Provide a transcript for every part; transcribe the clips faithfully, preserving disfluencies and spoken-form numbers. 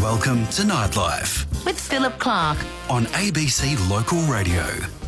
Welcome to Nightlife with Philip Clark on A B C Local Radio.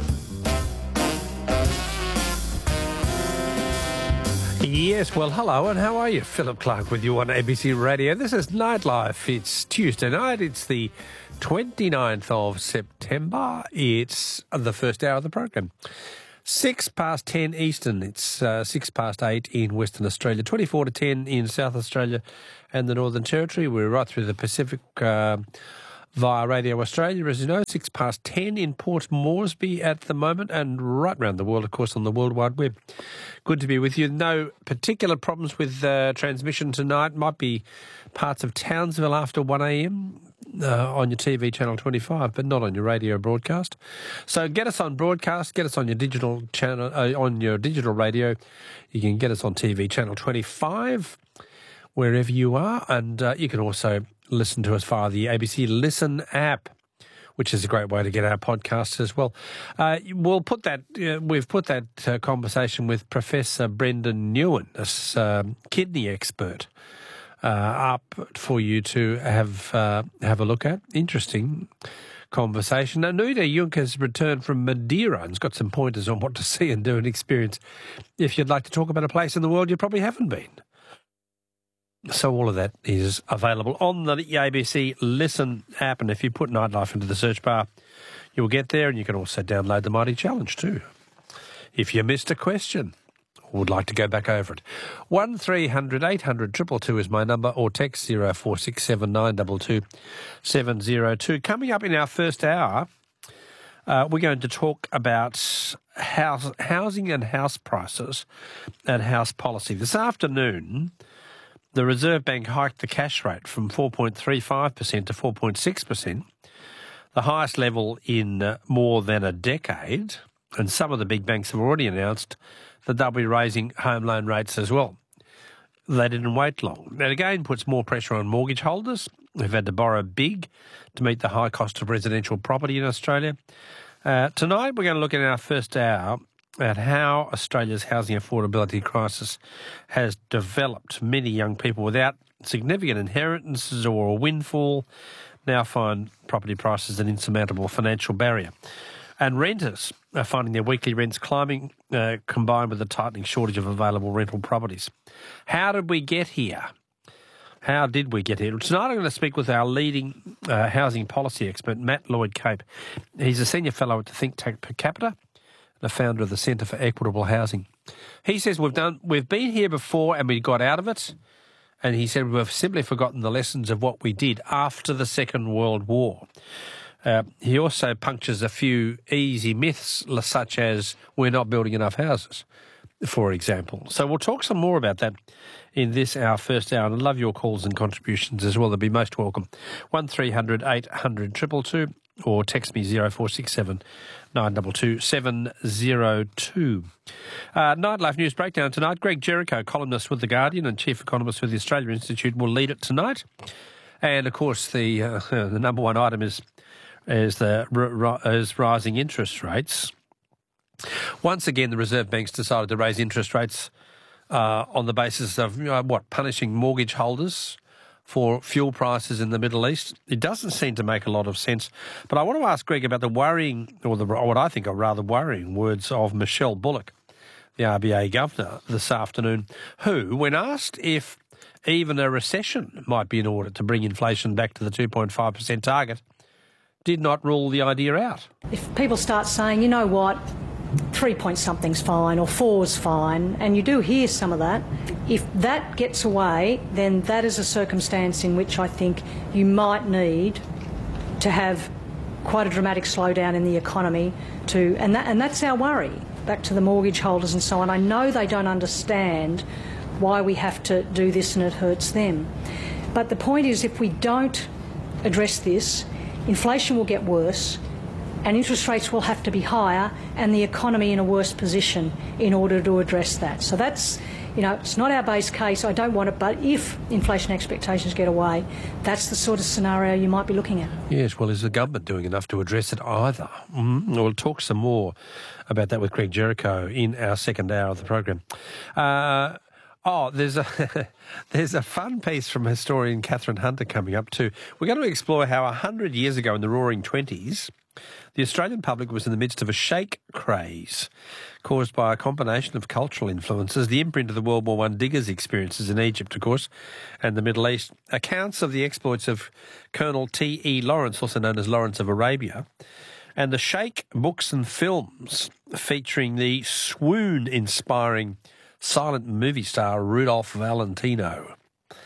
Yes, well, hello, and how are you? Philip Clark with you on A B C Radio. This is Nightlife. It's Tuesday night. It's the twenty-ninth of September. It's the first hour of the program. Six past ten Eastern. It's uh, six past eight in Western Australia. Twenty-four to ten in South Australia and the Northern Territory. We're right through the Pacific uh, via Radio Australia, as you know. Six past ten in Port Moresby at the moment, and right around the world, of course, on the World Wide Web. Good to be with you. No particular problems with uh, transmission tonight. Might be parts of Townsville after one a.m. Uh, on your T V channel twenty-five, but not on your radio broadcast. So get us on broadcast, get us on your digital channel, uh, on your digital radio. You can get us on T V channel twenty-five, wherever you are, and uh, you can also listen to us via the A B C Listen app, which is a great way to get our podcasts as well. Uh, we'll put that. Uh, we've put that uh, conversation with Professor Brendan Newen, a uh, kidney expert, Uh, up for you to have uh, have a look at. Interesting conversation. Anita Yunk has returned from Madeira and's got some pointers on what to see and do and experience if you'd like to talk about a place in the world you probably haven't been. So all of that is available on the A B C Listen app, and if you put Nightlife into the search bar, you'll get there, and you can also download the Mighty Challenge too. If you missed a question, would like to go back over it. one three hundred eight hundred two two two is my number, or text zero four six seven nine two two seven zero two. Coming up in our first hour, uh, we're going to talk about house, housing and house prices and house policy. This afternoon, the Reserve Bank hiked the cash rate from four point three five percent to four point six percent, the highest level in uh, more than a decade, and some of the big banks have already announced that they'll be raising home loan rates as well. They didn't wait long. That again puts more pressure on mortgage holders who've had to borrow big to meet the high cost of residential property in Australia. Uh, tonight we're going to look in our first hour at how Australia's housing affordability crisis has developed. Many young people without significant inheritances or a windfall now find property prices an insurmountable financial barrier. And renters are finding their weekly rents climbing, uh, combined with the tightening shortage of available rental properties. How did we get here? How did we get here? Tonight I'm going to speak with our leading uh, housing policy expert, Matt Lloyd-Cape. He's a senior fellow at the think tank Per Capita and the founder of the Centre for Equitable Housing. He says we've done, we've been here before and we got out of it, and he said we've simply forgotten the lessons of what we did after the Second World War. Uh, he also punctures a few easy myths, such as we're not building enough houses, for example. So we'll talk some more about that in this, our first hour. And I love your calls and contributions as well. They'll be most welcome. one three hundred eight hundred two two two, or text me zero four six seven nine two two seven zero two. Uh, Nightlife News Breakdown tonight. Greg Jericho, columnist with The Guardian and chief economist with the Australia Institute, will lead it tonight. And, of course, the uh, the number one item is As the as rising interest rates. Once again, the Reserve Bank's decided to raise interest rates uh, on the basis of, you know, what, punishing mortgage holders for fuel prices in the Middle East. It doesn't seem to make a lot of sense. But I want to ask Greg about the worrying, or the, what I think are rather worrying words of Michelle Bullock, the R B A governor, this afternoon, who, when asked if even a recession might be in order to bring inflation back to the two point five percent target, did not rule the idea out. If people start saying, you know what, three point something's fine or four's fine, and you do hear some of that, if that gets away, then that is a circumstance in which I think you might need to have quite a dramatic slowdown in the economy to, and that, and that's our worry, back to the mortgage holders and so on. I know they don't understand why we have to do this and it hurts them. But the point is, if we don't address this, inflation will get worse and interest rates will have to be higher and the economy in a worse position in order to address that. So that's, you know, it's not our base case. I don't want it, but if inflation expectations get away, that's the sort of scenario you might be looking at. Yes, well, is the government doing enough to address it either? Mm-hmm. We'll talk some more about that with Greg Jericho in our second hour of the program. Uh, Oh, there's a there's a fun piece from historian Catherine Hunter coming up too. We're going to explore how a hundred years ago in the Roaring Twenties, the Australian public was in the midst of a shake craze caused by a combination of cultural influences, the imprint of the World War One diggers' experiences in Egypt, of course, and the Middle East, accounts of the exploits of Colonel T E Lawrence, also known as Lawrence of Arabia, and the Sheikh books and films featuring the swoon-inspiring silent movie star Rudolph Valentino.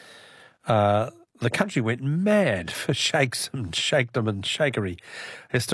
Uh, the country went mad for shakes and shakedom and shakery.